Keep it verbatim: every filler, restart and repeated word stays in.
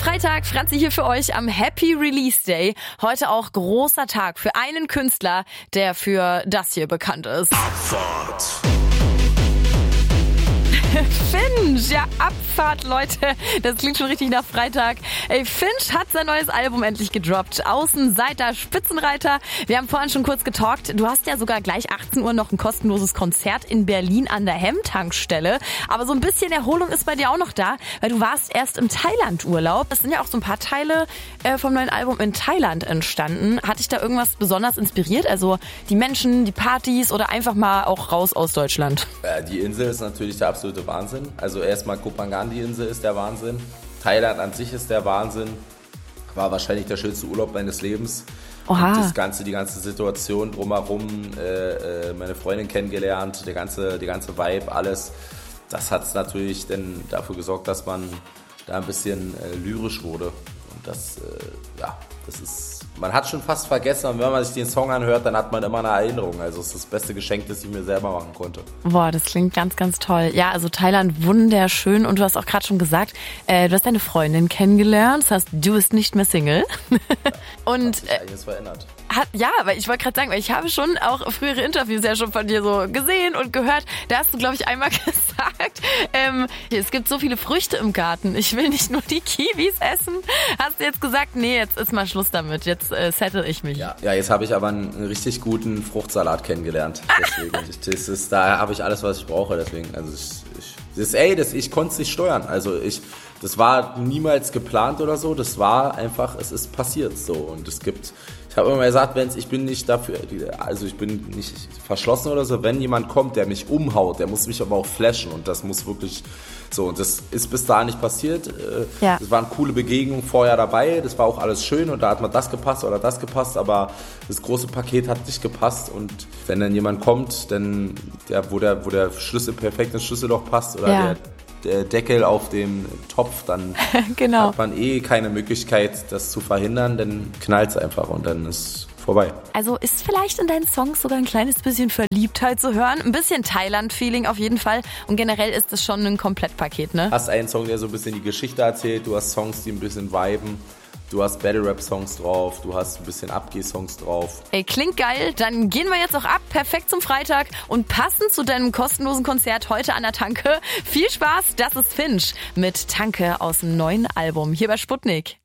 Freitag, Franzi hier für euch am Happy Release Day. Heute auch großer Tag für einen Künstler, der für das hier bekannt ist. Abfahrt. Finch, ja, Abfahrt, Leute. Das klingt schon richtig nach Freitag. Ey, Finch hat sein neues Album endlich gedroppt. Außenseiter, Spitzenreiter. Wir haben vorhin schon kurz getalkt. Du hast ja sogar gleich achtzehn Uhr noch ein kostenloses Konzert in Berlin an der Hemm-Tankstelle. Aber so ein bisschen Erholung ist bei dir auch noch da, weil du warst erst im Thailand-Urlaub. Es sind ja auch so ein paar Teile äh, vom neuen Album in Thailand entstanden. Hat dich da irgendwas besonders inspiriert? Also die Menschen, die Partys oder einfach mal auch raus aus Deutschland? Ja, die Insel ist natürlich der absolute Wahnsinn. Also erstmal Koh Phangan, die Insel ist der Wahnsinn. Thailand an sich ist der Wahnsinn. War wahrscheinlich der schönste Urlaub meines Lebens. Oha. Und das ganze, die ganze Situation drumherum, äh, äh, meine Freundin kennengelernt, der ganze, die ganze Vibe, alles. Das hat natürlich dann dafür gesorgt, dass man da ein bisschen äh, lyrisch wurde. Und das, äh, ja, das ist, man hat schon fast vergessen, und wenn man sich den Song anhört, dann hat man immer eine Erinnerung. Also es ist das beste Geschenk, das ich mir selber machen konnte. Boah, das klingt ganz, ganz toll. Ja, also Thailand wunderschön und du hast auch gerade schon gesagt, äh, du hast deine Freundin kennengelernt, das heißt, du bist nicht mehr Single. Ja, und hat sich einiges verändert. Hat, ja, aber ich wollte gerade sagen, weil ich habe schon auch frühere Interviews ja schon von dir so gesehen und gehört. Da hast du, glaube ich, einmal gesagt, ähm, es gibt so viele Früchte im Garten. Ich will nicht nur die Kiwis essen. Hast du jetzt gesagt, nee, jetzt ist mal Schluss damit. Jetzt äh, settle ich mich. Ja, ja, jetzt habe ich aber einen richtig guten Fruchtsalat kennengelernt. Deswegen, ich, das ist, da habe ich alles, was ich brauche. Deswegen, also ich, ich, das, ey, das, ich konnte es nicht steuern. Also ich, das war niemals geplant oder so. Das war einfach, es ist passiert so. Und es gibt, ich habe immer gesagt, wenn's, ich bin nicht dafür, also ich bin nicht verschlossen oder so. Wenn jemand kommt, der mich umhaut, der muss mich aber auch flashen. Und das muss wirklich so. Und das ist bis dahin nicht passiert. Ja. Das waren coole Begegnungen vorher dabei. Das war auch alles schön. Und da hat man das gepasst oder das gepasst. Aber das große Paket hat nicht gepasst. Und wenn dann jemand kommt, dann, der, wo, der, wo der Schlüssel perfekt ins Schlüsselloch passt oder Ja. der der Deckel auf dem Topf, dann Genau. hat man eh keine Möglichkeit, das zu verhindern, dann knallt es einfach und dann ist vorbei. Also ist vielleicht in deinen Songs sogar ein kleines bisschen Verliebtheit zu hören. Ein bisschen Thailand-Feeling auf jeden Fall. Und generell ist es schon ein Komplettpaket, ne? Du hast einen Song, der so ein bisschen die Geschichte erzählt, du hast Songs, die ein bisschen viben, du hast Battle-Rap-Songs drauf, du hast ein bisschen Abgeh-Songs drauf. Ey, klingt geil. Dann gehen wir jetzt auch ab. Perfekt zum Freitag. Und passend zu deinem kostenlosen Konzert heute an der Tanke. Viel Spaß, das ist Finch mit Tanke aus dem neuen Album hier bei Sputnik.